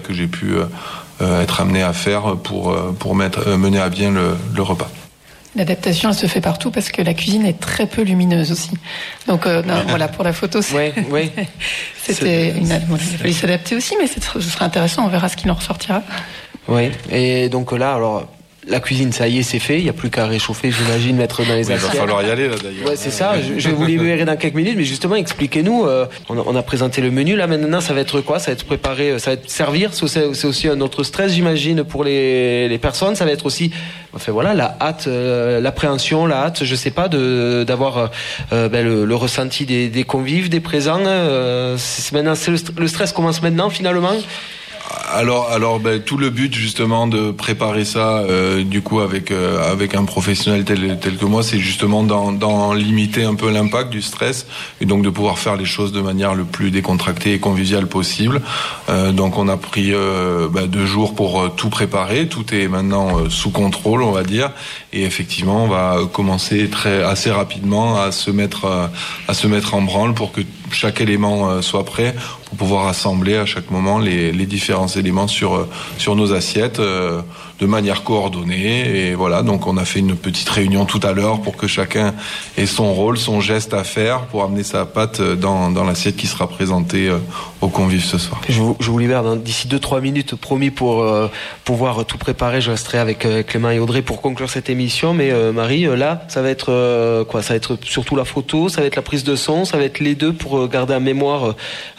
que j'ai pu être amené à faire pour mener à bien le repas. L'adaptation, elle se fait partout parce que la cuisine est très peu lumineuse aussi. Donc voilà, pour la photo, c'était il a fallu s'adapter aussi, mais ce sera intéressant, on verra ce qui en ressortira. Oui, et donc là, alors... La cuisine, ça y est, c'est fait. Il n'y a plus qu'à réchauffer, j'imagine, mettre dans les assiettes. Il va falloir y aller, là, d'ailleurs. Ouais, c'est ça. Je vais vous libérer dans quelques minutes, mais justement, expliquez-nous. On a présenté le menu. Là, maintenant, ça va être quoi? Ça va être préparé, ça va être servir. C'est aussi un autre stress, j'imagine, pour les personnes. Ça va être aussi, enfin voilà, la hâte, l'appréhension, la hâte, je sais pas, d'avoir le ressenti des convives, des présents. Maintenant, le stress commence maintenant, finalement. Alors tout le but justement de préparer ça du coup avec un professionnel tel que moi, c'est justement d'en limiter un peu l'impact du stress et donc de pouvoir faire les choses de manière le plus décontractée et conviviale possible. Donc on a pris 2 jours pour tout préparer, tout est maintenant sous contrôle, on va dire, et effectivement on va commencer assez rapidement à se mettre en branle pour que chaque élément soit prêt pour pouvoir assembler à chaque moment les différents éléments sur nos assiettes de manière coordonnée. Et voilà, donc on a fait une petite réunion tout à l'heure pour que chacun ait son rôle, son geste à faire pour amener sa pâte dans l'assiette qui sera présentée aux convives ce soir. Je vous libère d'ici 2-3 minutes, promis, pour pouvoir tout préparer. Je resterai avec Clément et Audrey pour conclure cette émission. Mais Marie, là, ça va être quoi? Ça va être surtout la photo, ça va être la prise de son, ça va être les deux pour garder en mémoire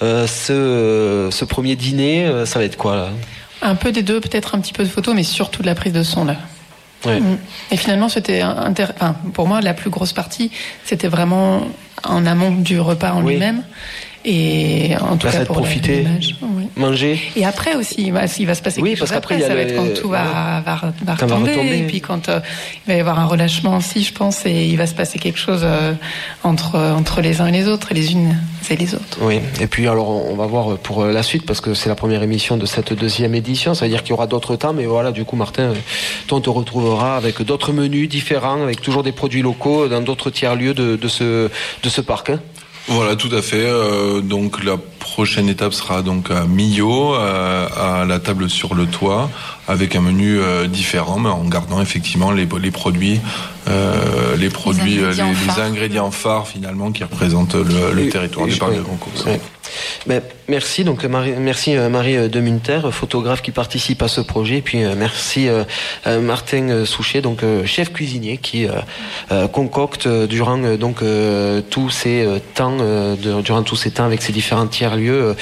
ce premier dîner. Ça va être quoi là? Un peu des deux, peut-être un petit peu de photo, mais surtout de la prise de son là. Ouais. Et finalement, c'était pour moi la plus grosse partie, c'était vraiment en amont du repas en lui-même. Et en tout cas pour profiter, manger. Et après aussi, il va se passer quelque chose après. Ça va être quand tout va retomber. Et puis quand il va y avoir un relâchement aussi, je pense, et il va se passer quelque chose entre les uns et les autres, et les unes et les autres. Oui, et puis alors on va voir pour la suite, parce que c'est la première émission de cette 2e édition, ça veut dire qu'il y aura d'autres temps, mais voilà, du coup Martin, toi on te retrouvera avec d'autres menus différents, avec toujours des produits locaux dans d'autres tiers-lieux de ce parc. Voilà, tout à fait. Donc la prochaine étape sera donc à Millau, à la table sur le toit, avec un menu différent, mais en gardant effectivement les produits, les ingrédients phares finalement qui représentent le territoire du parc de Concours. Ouais. Ben, merci donc Marie de Munter, photographe qui participe à ce projet, et puis merci Martin Souchet, donc chef cuisinier qui concocte durant tous ces temps avec ces différents tiers-lieux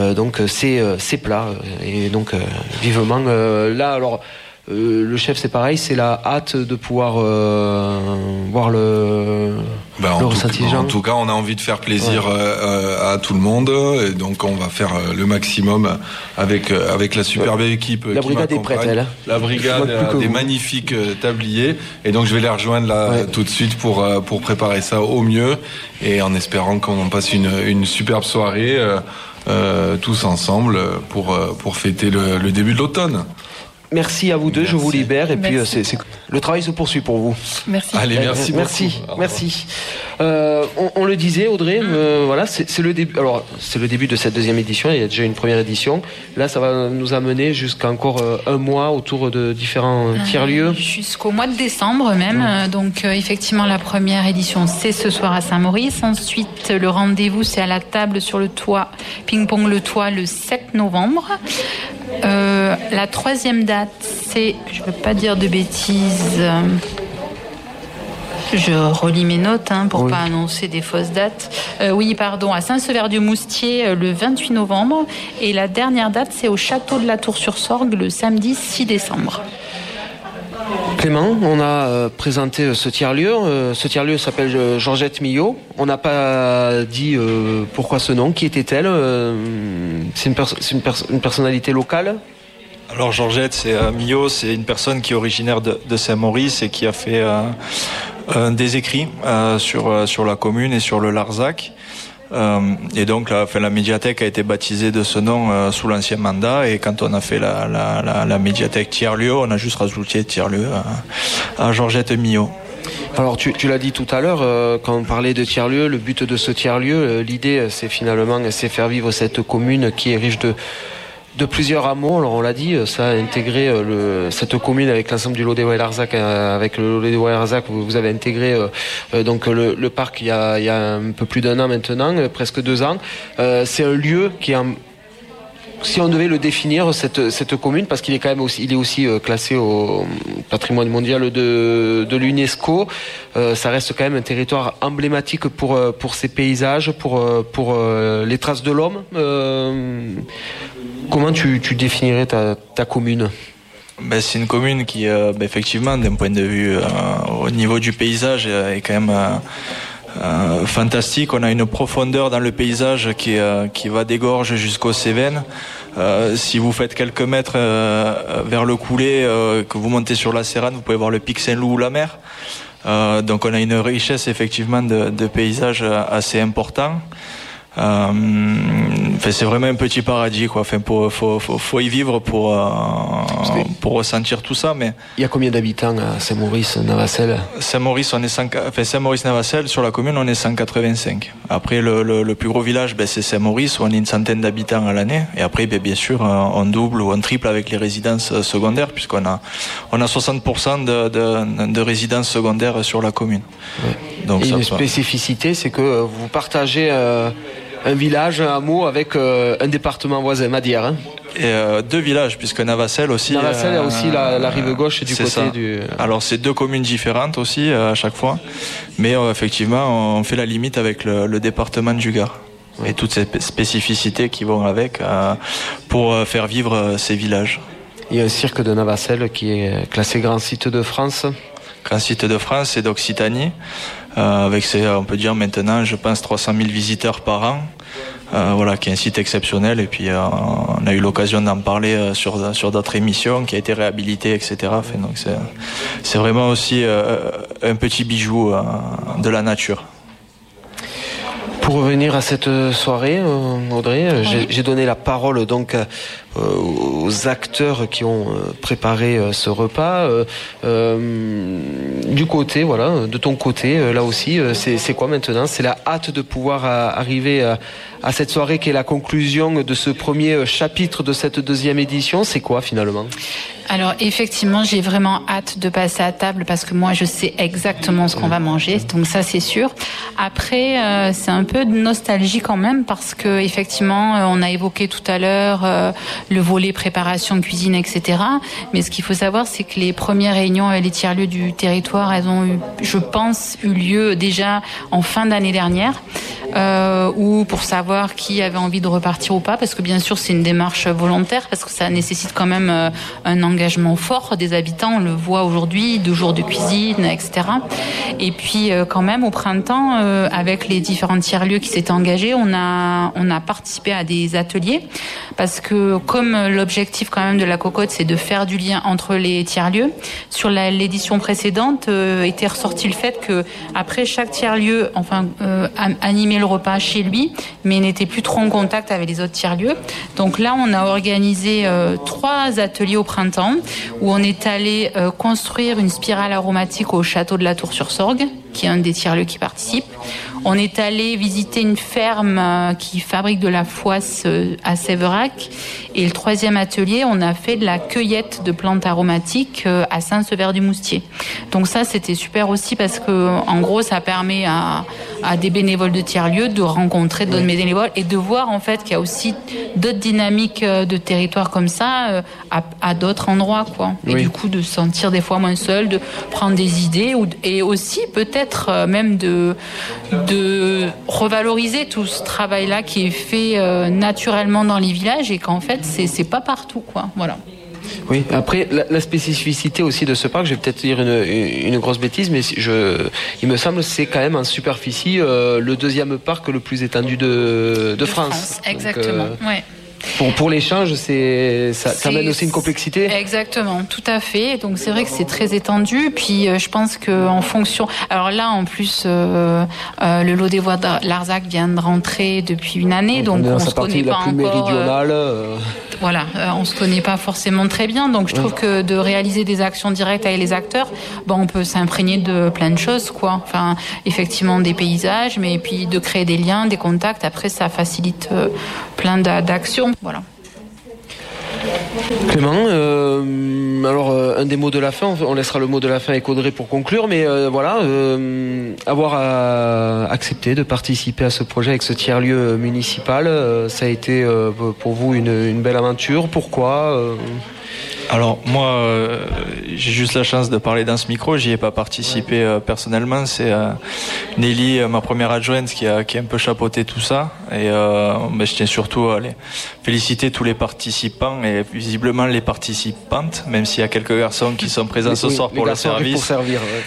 ces plats, et donc vivement là alors. Le chef, c'est pareil, c'est la hâte de pouvoir voir le ressenti des gens. En tout cas, on a envie de faire plaisir à tout le monde, et donc on va faire le maximum avec la superbe équipe la brigade est prête, elle. La brigade des magnifiques tabliers, et donc je vais les rejoindre là tout de suite pour préparer ça au mieux, et en espérant qu'on passe une superbe soirée tous ensemble pour fêter le début de l'automne. Merci à vous deux, je vous libère, et puis le travail se poursuit pour vous. Merci. Allez, merci beaucoup. Merci. On le disait, Audrey, voilà, c'est le début. Alors, c'est le début de cette 2e édition. Il y a déjà une première édition. Là, ça va nous amener jusqu'à encore un mois autour de différents tiers-lieux. Jusqu'au mois de décembre même. Donc, effectivement, la première édition, c'est ce soir à Saint-Maurice. Ensuite, le rendez-vous, c'est à la table sur le toit, ping-pong le toit, le 7 novembre. La 3e date, c'est, je ne veux pas dire de bêtises, je relis mes notes pour pas annoncer des fausses dates. À Saint-Sever-du-Moustier le 28 novembre. Et la dernière date, c'est au château de la Tour-sur-Sorgue le samedi 6 décembre. Clément, on a présenté ce tiers-lieu. Ce tiers-lieu s'appelle Georgette Millau. On n'a pas dit pourquoi ce nom. Qui était-elle? C'est une personnalité locale? Alors Georgette Millau, c'est une personne qui est originaire de Saint-Maurice et qui a fait des écrits sur la commune et sur le Larzac. Et donc la médiathèque a été baptisée de ce nom sous l'ancien mandat, et quand on a fait la médiathèque tiers-lieu, on a juste rajouté tiers-lieu à Georgette Millau. Alors tu l'as dit tout à l'heure, quand on parlait de tiers-lieu, le but de ce tiers-lieu, l'idée c'est faire vivre cette commune qui est riche de plusieurs hameaux. Alors on l'a dit, ça a intégré cette commune avec l'ensemble du Lodéwa-Larzac. Avec le Lodéwa-Larzac, vous avez intégré donc le parc il y a un peu plus d'1 an maintenant, presque 2 ans. C'est un lieu qui est si on devait le définir, cette commune, parce qu'il est quand même aussi classé au patrimoine mondial de l'UNESCO, ça reste quand même un territoire emblématique pour ses paysages, pour les traces de l'homme. Comment tu définirais ta commune ? C'est une commune qui, effectivement, d'un point de vue au niveau du paysage, est quand même fantastique. On a une profondeur dans le paysage qui va des gorges jusqu'aux Cévennes. Si vous faites quelques mètres vers le Coulet, que vous montez sur la Séranne, vous pouvez voir le pic Saint-Loup ou la mer. Donc on a une richesse effectivement de paysages assez important. C'est vraiment un petit paradis, quoi. Faut y vivre pour ressentir tout ça. Mais il y a combien d'habitants à Saint-Maurice-Navacelles ? Saint-Maurice-Navacelles, sur la commune, on est 185. Après, le plus gros village, c'est Saint-Maurice, où on est une centaine d'habitants à l'année. Et après, bien sûr, on double ou on triple avec les résidences secondaires, puisqu'on a 60% de résidences secondaires sur la commune. Ouais. Donc, et une spécificité, c'est que vous partagez un village, un hameau avec un département voisin, Madière. Hein. Et 2 villages, puisque Navacelles aussi. Navacelles a aussi la rive gauche du côté ça. Alors c'est 2 communes différentes aussi à chaque fois, mais effectivement on fait la limite avec le département du Gard. Ouais. Et toutes ces spécificités qui vont avec pour faire vivre ces villages. Il y a un cirque de Navacelles qui est classé grand site de France. Grand site de France et d'Occitanie. Avec on peut dire maintenant, je pense 300 000 visiteurs par an, qui est un site exceptionnel. Et puis on a eu l'occasion d'en parler sur d'autres émissions, qui a été réhabilité, etc. Donc c'est vraiment aussi un petit bijou de la nature. Pour revenir à cette soirée, Audrey, j'ai donné la parole donc aux acteurs qui ont préparé ce repas. De ton côté, là aussi, c'est quoi maintenant ? C'est la hâte de pouvoir arriver à cette soirée qui est la conclusion de ce premier chapitre de cette 2e édition. C'est quoi finalement ? Alors effectivement, j'ai vraiment hâte de passer à table parce que moi je sais exactement ce qu'on va manger, donc ça c'est sûr. Après, c'est un peu de nostalgie quand même parce que effectivement, on a évoqué tout à l'heure le volet préparation, cuisine, etc. Mais ce qu'il faut savoir, c'est que les premières réunions avec les tiers-lieux du territoire, elles ont eu lieu déjà en fin d'année dernière. Ou pour savoir qui avait envie de repartir ou pas, parce que bien sûr c'est une démarche volontaire, parce que ça nécessite quand même un engagement fort des habitants, on le voit aujourd'hui, 2 jours de cuisine, etc. Et puis quand même au printemps, avec les différents tiers-lieux qui s'étaient engagés, on a participé à des ateliers, parce que comme l'objectif quand même de la cocotte, c'est de faire du lien entre les tiers-lieux, sur l'édition précédente était ressorti le fait que après chaque tiers-lieu, animait le repas chez lui, mais n'était plus trop en contact avec les autres tiers-lieux. Donc là, on a organisé 3 ateliers au printemps où on est allé construire une spirale aromatique au château de la Tour-sur-Sorgue, qui est un des tiers-lieux qui participe. On est allé visiter une ferme qui fabrique de la fouasse à Séverac. Et le 3e atelier, on a fait de la cueillette de plantes aromatiques à Saint-Sever-du-Moustier. Donc ça, c'était super aussi parce que, en gros, ça permet à des bénévoles de tiers-lieux de rencontrer d'autres bénévoles et de voir en fait qu'il y a aussi d'autres dynamiques de territoire comme ça à d'autres endroits, quoi. Et du coup, de se sentir des fois moins seul, de prendre des idées et aussi peut-être même de revaloriser tout ce travail-là qui est fait naturellement dans les villages et qu'en fait, c'est pas partout, quoi. Voilà. Oui, après, la spécificité aussi de ce parc, je vais peut-être dire une grosse bêtise, mais il me semble que c'est quand même en superficie le 2e parc le plus étendu de France. Exactement, ouais. Pour l'échange, ça amène aussi une complexité. Exactement, tout à fait. Donc c'est vrai que c'est très étendu. Puis je pense que en fonction. Alors là, en plus, le Lodéwa-Larzac vient de rentrer depuis une année, donc on se connaît pas encore. Méridionale. Voilà, on se connaît pas forcément très bien. Donc je trouve que de réaliser des actions directes avec les acteurs, on peut s'imprégner de plein de choses, quoi. Enfin, effectivement des paysages, mais puis de créer des liens, des contacts. Après, ça facilite plein d'actions. Voilà. Clément, alors un des mots de la fin, on laissera le mot de la fin avec Audrey pour conclure, mais avoir accepté de participer à ce projet avec ce tiers-lieu municipal, ça a été pour vous une belle aventure. Pourquoi Alors moi, j'ai juste la chance de parler dans ce micro, j'y ai pas participé personnellement, c'est Nelly, ma première adjointe, qui a un peu chapeauté tout ça, et je tiens surtout à féliciter tous les participants et visiblement les participantes, même s'il y a quelques garçons qui sont présents ce soir pour le service. Pour servir, ouais.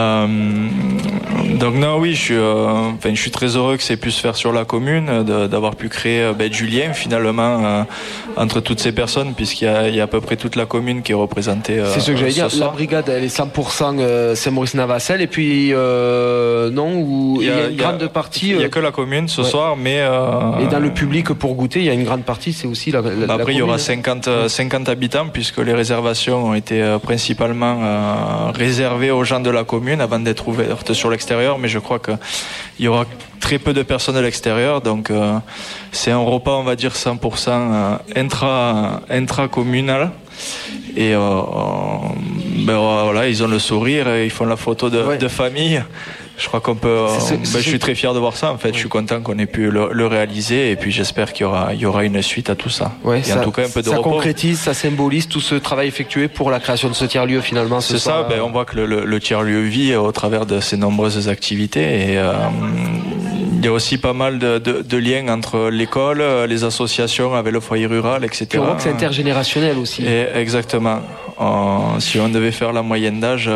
Donc non, oui, je suis très heureux que c'est pu se faire sur la commune, d'avoir pu créer du lien finalement entre toutes ces personnes, puisqu'il y a à peu près toute la commune qui est représentée. C'est ce que j'allais dire. La brigade, elle est 100% Saint-Maurice-Navassel, et puis non, où il y a une grande partie. Il n'y a que la commune ce soir, mais et dans le public pour goûter, il y a une grande partie, c'est aussi la après, commune. Il y aura 50 habitants, puisque les réservations ont été principalement réservées aux gens de la commune avant d'être ouvertes sur l'extérieur, mais je crois qu'il y aura très peu de personnes à l'extérieur, donc c'est un repas, on va dire 100% intra-communal, et voilà, ils ont le sourire, ils font la photo de famille. Je crois qu'on peut. Je suis très fier de voir ça. En fait, je suis content qu'on ait pu le réaliser, et puis j'espère qu'il y aura une suite à tout ça. Ouais, et en tout cas, un peu de repos. Ça concrétise, ça symbolise tout ce travail effectué pour la création de ce tiers-lieu finalement. C'est ça. On voit que le tiers-lieu vit au travers de ses nombreuses activités, et il y a aussi pas mal de liens entre l'école, les associations avec le foyer rural, etc. Et on voit que c'est intergénérationnel aussi. Et exactement. Si on devait faire la moyenne d'âge.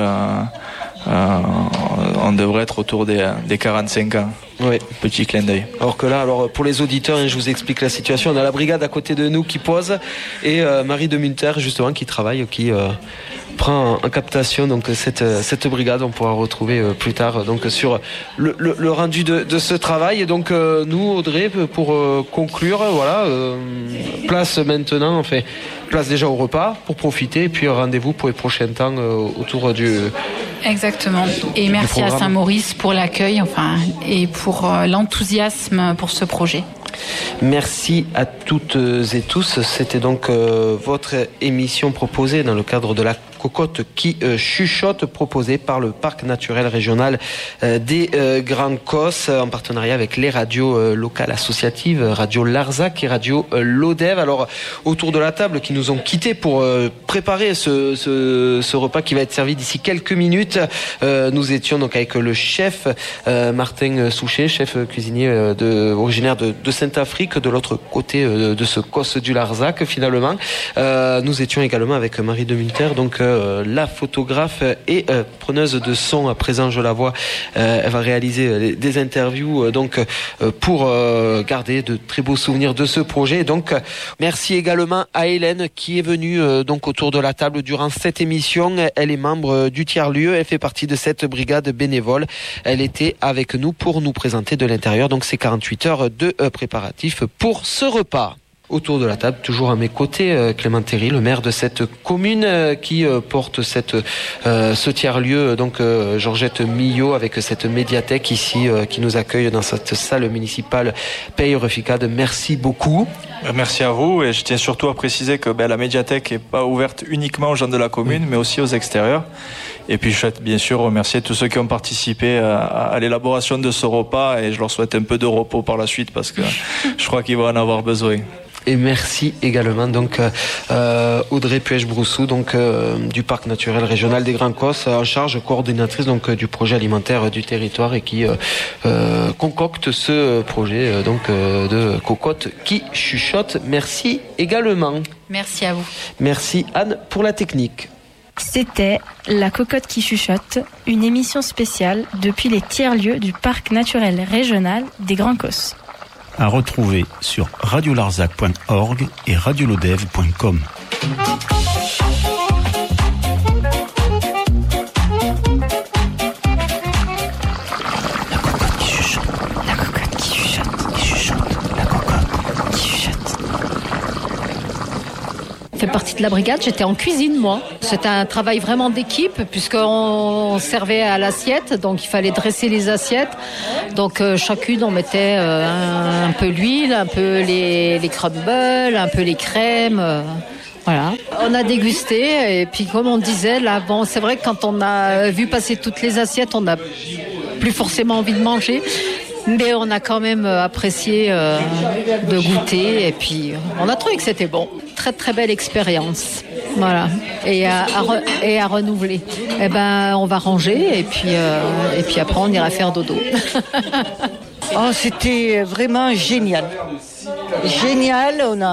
On devrait être autour des 45 ans. Ouais. Petit clin d'œil. Alors que là, pour les auditeurs, je vous explique la situation. On a la brigade à côté de nous qui pose, et Marie de Munter justement qui travaille, qui prend en captation donc cette brigade. On pourra retrouver plus tard donc sur le rendu de ce travail. Et donc nous, Audrey, pour conclure, voilà, place maintenant, place déjà au repas pour profiter, et puis rendez-vous pour les prochains temps autour du. Exactement. Et merci à Saint-Maurice pour l'accueil, et pour l'enthousiasme pour ce projet. Merci à toutes et tous. C'était donc votre émission proposée dans le cadre de la cocotte qui chuchote, proposée par le Parc naturel régional des Grands Cosses, en partenariat avec les radios locales associatives, Radio Larzac et Radio Lodève. Alors, autour de la table, qui nous ont quittés pour préparer ce repas qui va être servi d'ici quelques minutes, nous étions donc avec le chef Martin Souchet, chef cuisinier originaire de Saint-Afrique, de l'autre côté de ce Cos du Larzac finalement. Nous étions également avec Marie de Munter, donc la photographe et preneuse de son. À présent, je la vois, elle va réaliser des interviews pour garder de très beaux souvenirs de ce projet. Donc merci également à Hélène qui est venue donc autour de la table durant cette émission. Elle est membre du tiers-lieu, elle fait partie de cette brigade bénévole. Elle était avec nous pour nous présenter de l'intérieur donc ces 48 heures de préparatifs pour ce repas. Autour de la table, toujours à mes côtés, Clément Théry, le maire de cette commune qui porte ce tiers-lieu, donc Georgette Millot, avec cette médiathèque ici qui nous accueille dans cette salle municipale Peille-Reficade. Merci beaucoup. Merci à vous, et je tiens surtout à préciser que la médiathèque n'est pas ouverte uniquement aux gens de la commune, mais aussi aux extérieurs. Et puis je souhaite bien sûr remercier tous ceux qui ont participé à l'élaboration de ce repas, et je leur souhaite un peu de repos par la suite, parce que je crois qu'ils vont en avoir besoin. Et merci également donc Audrey Puech-Broussou, donc du Parc naturel régional des Grands Cosses, en charge, coordinatrice donc du projet alimentaire du territoire, et qui concocte ce projet de cocotte qui chuchote. Merci également. Merci à vous. Merci Anne pour la technique. C'était La Cocotte qui chuchote, une émission spéciale depuis les tiers-lieux du Parc naturel régional des Grands Cosses. À retrouver sur radiolarzac.org et radiolodève.com. Fait partie de la brigade, j'étais en cuisine moi. C'était un travail vraiment d'équipe puisqu'on servait à l'assiette, donc il fallait dresser les assiettes. Donc chacune on mettait un peu l'huile, un peu les crumbles, un peu les crèmes. Voilà. On a dégusté et puis comme on disait là, bon, c'est vrai que quand on a vu passer toutes les assiettes, on n'a plus forcément envie de manger. Mais on a quand même apprécié de goûter et puis on a trouvé que c'était bon. Très très belle expérience. Voilà. Et à renouveler. Eh ben, on va ranger et puis après on ira faire dodo. Oh, c'était vraiment génial. Génial, on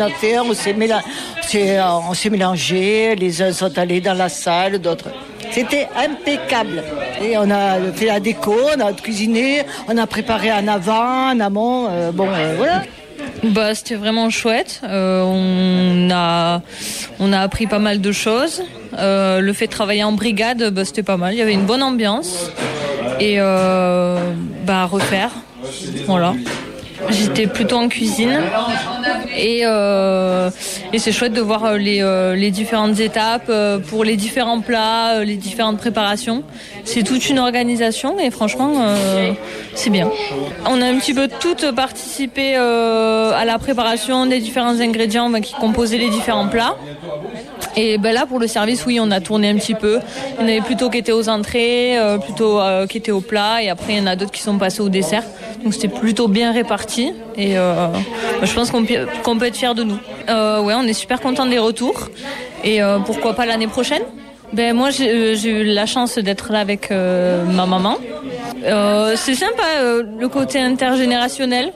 s'est mélangé, les uns sont allés dans la salle, d'autres. C'était impeccable. Et on a fait la déco, on a cuisiné, on a préparé en avant, en amont, voilà. Bah, c'était vraiment chouette. On a appris pas mal de choses. Le fait de travailler en brigade, bah, c'était pas mal. Il y avait une bonne ambiance et à refaire. Voilà. J'étais plutôt en cuisine et c'est chouette de voir les différentes étapes pour les différents plats, les différentes préparations. C'est toute une organisation et franchement c'est bien. On a un petit peu toutes participé à la préparation des différents ingrédients qui composaient les différents plats. Et là pour le service, oui, on a tourné un petit peu. Il y en avait plutôt qui étaient aux entrées, plutôt qui étaient au plat, et après il y en a d'autres qui sont passés au dessert. Donc c'était plutôt bien réparti et je pense qu'on peut être fiers de nous. Ouais, on est super contents des retours et pourquoi pas l'année prochaine. Moi j'ai eu la chance d'être là avec ma maman. C'est sympa le côté intergénérationnel.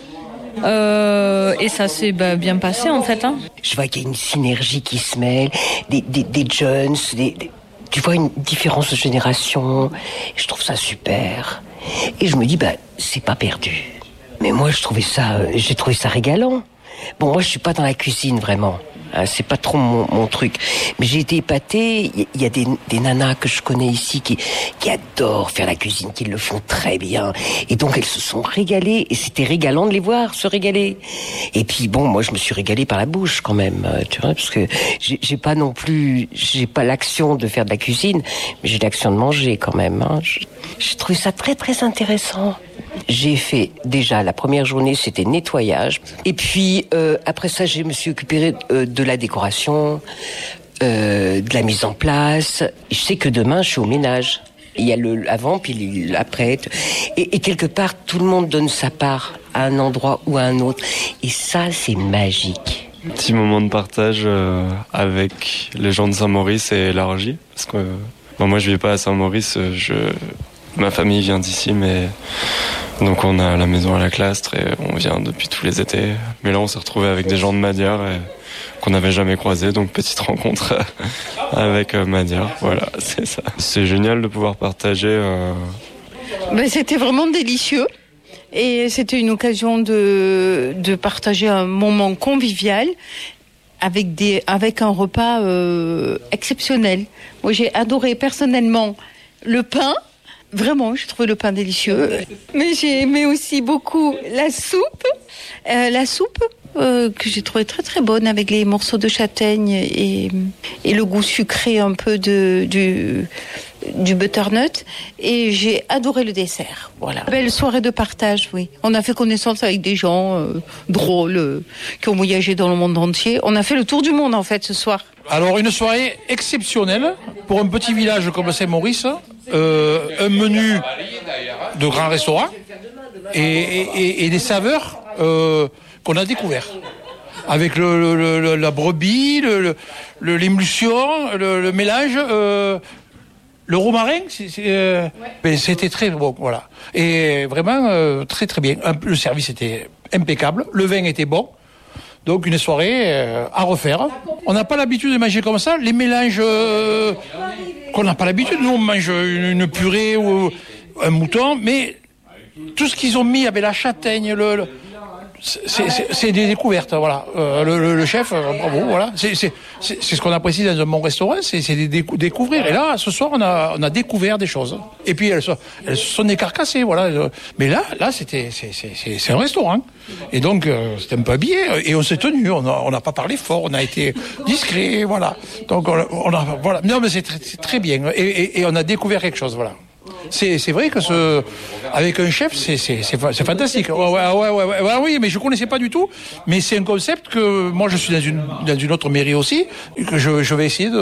Et ça s'est bien passé en fait. Je vois qu'il y a une synergie qui se mêle, des jeunes, tu vois une différence de génération. Je trouve ça super. Et je me dis, c'est pas perdu. Mais moi, j'ai trouvé ça régalant. Bon, moi, je suis pas dans la cuisine vraiment. C'est pas trop mon truc. Mais j'ai été épatée. Il y a des nanas que je connais ici qui adorent faire la cuisine, qui le font très bien. Et donc, elles se sont régalées. Et c'était régalant de les voir se régaler. Et puis, bon, moi, je me suis régalée par la bouche quand même. Tu vois, parce que j'ai pas l'action de faire de la cuisine, mais j'ai l'action de manger quand même. J'ai trouvé ça très, très intéressant. J'ai fait déjà la première journée, c'était nettoyage. Et puis après ça, je me suis occupée de la décoration, de la mise en place. Je sais que demain, je suis au ménage. Il y a le avant, puis l'après. Et quelque part, tout le monde donne sa part à un endroit ou à un autre. Et ça, c'est magique. Petit moment de partage avec les gens de Saint-Maurice et Largy. Parce que moi, je vis pas à Saint-Maurice. Ma famille vient d'ici, mais donc on a la maison à la Clastre et on vient depuis tous les étés. Mais là, on s'est retrouvés avec des gens de Madiar qu'on n'avait jamais croisés, donc petite rencontre avec Madiar. Voilà, c'est ça. C'est génial de pouvoir partager. C'était vraiment délicieux et c'était une occasion de partager un moment convivial avec un repas exceptionnel. Moi, j'ai adoré personnellement le pain. Vraiment, j'ai trouvé le pain délicieux. Mais j'ai aimé aussi beaucoup la soupe. Que j'ai trouvé très très bonne avec les morceaux de châtaigne et le goût sucré un peu du butternut. Et j'ai adoré le dessert. Voilà. Belle soirée de partage, oui. On a fait connaissance avec des gens drôles qui ont voyagé dans le monde entier. On a fait le tour du monde en fait ce soir. Alors une soirée exceptionnelle pour un petit village comme Saint-Maurice. Un menu de grand restaurant et des saveurs qu'on a découvert avec la brebis, l'émulsion, le mélange, le romarin, c'était très bon, voilà. Et vraiment très très bien. Le service était impeccable, le vin était bon. Donc une soirée à refaire. On n'a pas l'habitude de manger comme ça. Les mélanges qu'on n'a pas l'habitude. Nous on mange une purée ou un mouton, mais tout ce qu'ils ont mis avec la châtaigne, c'est des découvertes. Voilà. Le chef, bravo. Voilà. C'est ce qu'on apprécie dans un bon restaurant, c'est découvrir. Et là, ce soir, on a découvert des choses. Et puis elles se sont décarcassées. Voilà. Mais là, c'est un restaurant. Et donc, c'était un peu habillé. Et on s'est tenu. On n'a pas parlé fort. On a été discret. Voilà. Donc, voilà. Non, mais c'est très, très bien. Et on a découvert quelque chose. Voilà. C'est vrai que avec un chef, c'est fantastique. Ouais, oui, mais je connaissais pas du tout. Mais c'est un concept que moi, je suis dans une autre mairie aussi, que je vais essayer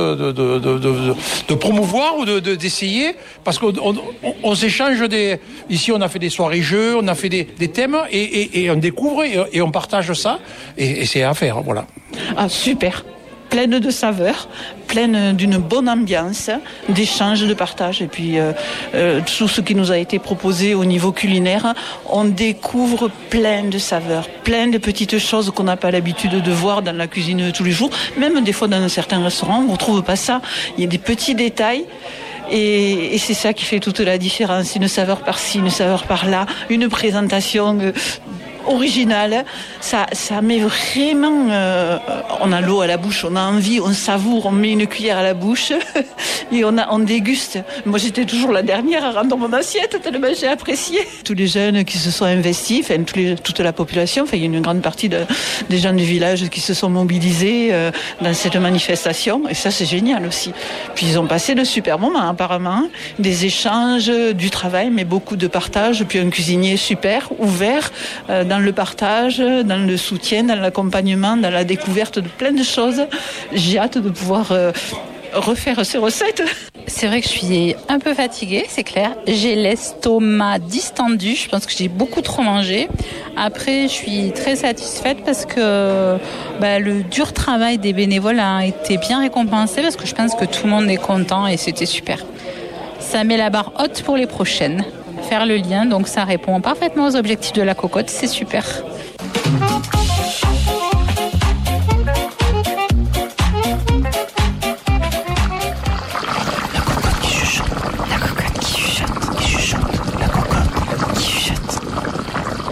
de promouvoir ou d'essayer, parce qu'on s'échange ici, on a fait des soirées jeux, on a fait des thèmes et on découvre et on partage ça et c'est à faire, voilà. Ah, super. Pleine de saveurs, pleine d'une bonne ambiance, d'échange, de partage. Et puis tout ce qui nous a été proposé au niveau culinaire, on découvre plein de saveurs, plein de petites choses qu'on n'a pas l'habitude de voir dans la cuisine de tous les jours. Même des fois dans certains restaurants, on ne retrouve pas ça. Il y a des petits détails. Et c'est ça qui fait toute la différence. Une saveur par-ci, une saveur par-là, une présentation originale, ça met vraiment on a l'eau à la bouche, on a envie, on savoure, on met une cuillère à la bouche et on déguste. Moi j'étais toujours la dernière à rendre mon assiette tellement j'ai apprécié. Tous les jeunes qui se sont investis, enfin toute la population, il y a une grande partie des gens du village qui se sont mobilisés dans cette manifestation et ça c'est génial aussi. Puis ils ont passé de super moments apparemment, des échanges, du travail mais beaucoup de partage, puis un cuisinier super, ouvert dans le partage, dans le soutien, dans l'accompagnement, dans la découverte de plein de choses. J'ai hâte de pouvoir refaire ces recettes. C'est vrai que je suis un peu fatiguée, c'est clair. J'ai l'estomac distendu, je pense que j'ai beaucoup trop mangé. Après, je suis très satisfaite parce que le dur travail des bénévoles a été bien récompensé parce que je pense que tout le monde est content et c'était super. Ça met la barre haute pour les prochaines. Faire le lien, donc ça répond parfaitement aux objectifs de la cocotte, c'est super.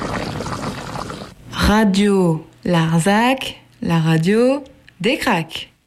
Radio Larzac, la radio des cracks.